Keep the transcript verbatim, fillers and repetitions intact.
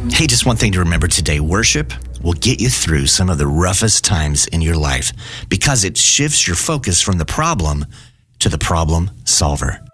Hey, just one thing to remember today. Worship will get you through some of the roughest times in your life because it shifts your focus from the problem to the problem solver.